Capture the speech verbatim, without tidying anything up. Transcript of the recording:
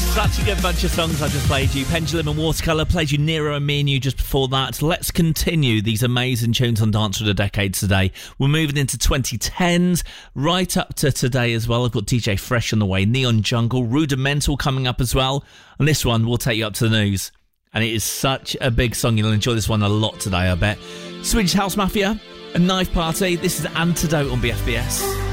Such a good bunch of songs I just played you. Pendulum and Watercolour played you Nero and Me and You just before that. Let's continue these amazing tunes on Dance for the Decades today. We're moving into twenty tens, right up to today as well. I've got D J Fresh on the way, Neon Jungle, Rudimental coming up as well. And this one will take you up to the news. And it is such a big song. You'll enjoy this one a lot today, I bet. Swedish House Mafia, A Knife Party. This is Antidote on B F B S.